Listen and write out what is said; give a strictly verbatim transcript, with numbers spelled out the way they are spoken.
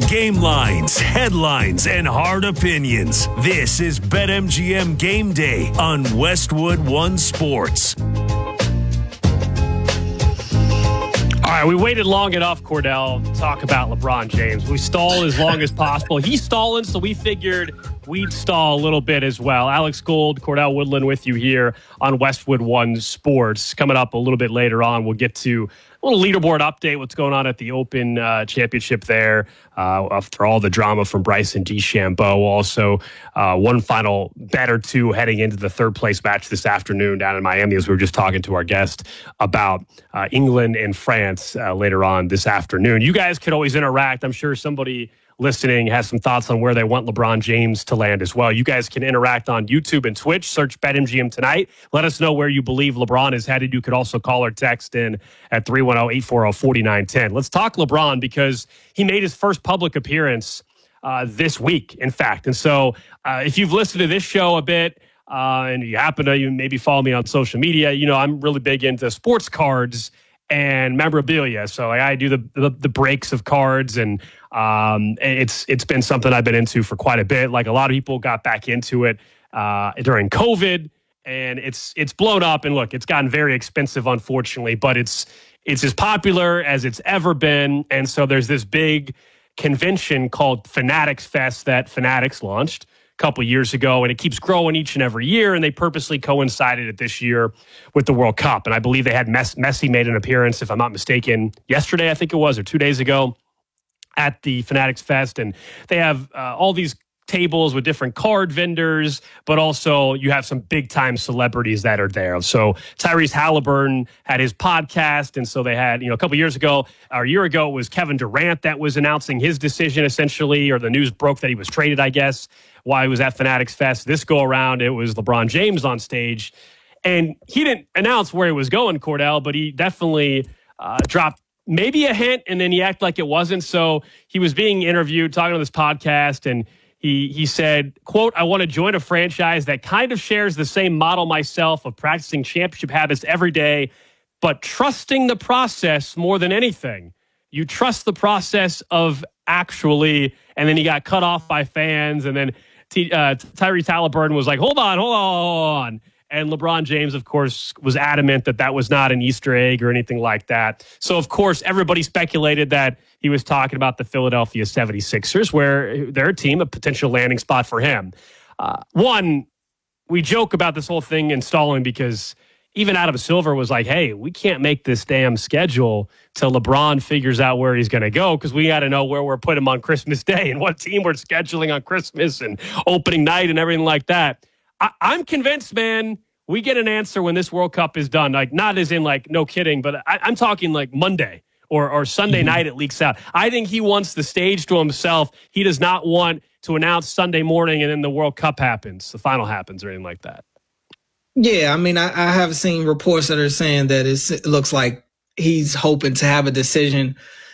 Game lines, headlines, and hard opinions. This is BetMGM Game Day on Westwood One Sports. All right, we waited long enough, Cordell, to talk about LeBron James. We stalled as long as possible. He's stalling, so we figured we'd stall a little bit as well. Alex Gold, Cordell Woodland with you here on Westwood One Sports. Coming up a little bit later on, we'll get to a little leaderboard update, what's going on at the Open uh, Championship there uh, after all the drama from Bryson DeChambeau. Also, uh, one final bet or two heading into the third place match this afternoon down in Miami, as we were just talking to our guest about uh, England and France uh, later on this afternoon. You guys could always interact. I'm sure somebody listening has some thoughts on where they want LeBron James to land as well. You guys can interact on YouTube and Twitch. Search BetMGM tonight. Let us know where you believe LeBron is headed. You could also call or text in at three one zero, eight four zero, four nine one zero. Let's talk LeBron because he made his first public appearance uh, this week, in fact. And so uh, if you've listened to this show a bit uh, and you happen to you maybe follow me on social media, you know I'm really big into sports cards and memorabilia. So I do the, the the breaks of cards, and um, it's it's been something I've been into for quite a bit. Like a lot of people got back into it uh, during COVID, and it's it's blown up. And look, it's gotten very expensive, unfortunately, but it's it's as popular as it's ever been. And so there's this big convention called Fanatics Fest that Fanatics launched couple years ago, and it keeps growing each and every year, and they purposely coincided it this year with the World Cup. And I believe they had Messi, Messi made an appearance, if I'm not mistaken, yesterday, I think it was, or two days ago at the Fanatics Fest. And they have uh, all these tables with different card vendors, but also you have some big-time celebrities that are there. So Tyrese Halliburton had his podcast, and so they had, you know, a couple years ago, or a year ago, it was Kevin Durant that was announcing his decision, essentially, or the news broke that he was traded, I guess, while he was at Fanatics Fest. This go-around, it was LeBron James on stage, and he didn't announce where he was going, Cordell, but he definitely uh, dropped maybe a hint, and then he acted like it wasn't. So he was being interviewed, talking on this podcast, and He he said, quote, "I want to join a franchise that kind of shares the same model myself of practicing championship habits every day, but trusting the process more than anything. You trust the process of actually," and then he got cut off by fans. And then T, uh, Tyrese Halliburton was like, hold on, hold on, hold on. And LeBron James, of course, was adamant that that was not an Easter egg or anything like that. So, of course, everybody speculated that he was talking about the Philadelphia seventy-sixers, where they're a team, a potential landing spot for him. Uh, one, we joke about this whole thing installing because even Adam Silver was like, hey, we can't make this damn schedule till LeBron figures out where he's going to go, because we got to know where we're putting him on Christmas Day and what team we're scheduling on Christmas and opening night and everything like that. I- I'm convinced, man, we get an answer when this World Cup is done. Like, not as in, like, no kidding, but I- I'm talking like Monday or, or Sunday mm-hmm. night it leaks out. I think he wants the stage to himself. He does not want to announce Sunday morning and then the World Cup happens, the final happens, or anything like that. Yeah, I mean, I, I have seen reports that are saying that it's, it looks like he's hoping to have a decision